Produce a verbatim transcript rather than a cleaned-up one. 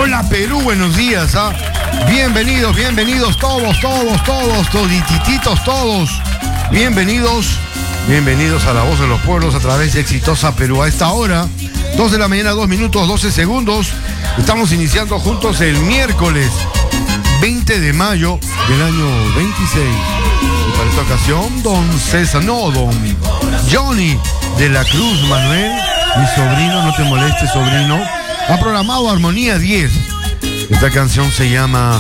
Hola Perú, buenos días, ¿ah? Bienvenidos, bienvenidos todos, todos, todos, toditititos todos. Bienvenidos, bienvenidos a La Voz de los Pueblos a través de Exitosa Perú. A esta hora, dos de la mañana, dos minutos, doce segundos. Estamos iniciando juntos el miércoles veinte de mayo del año veintiséis. Y para esta ocasión, don César, no, don Johnny de la Cruz Manuel, mi sobrino, no te molestes, sobrino, ha programado Armonía diez. Esta canción se llama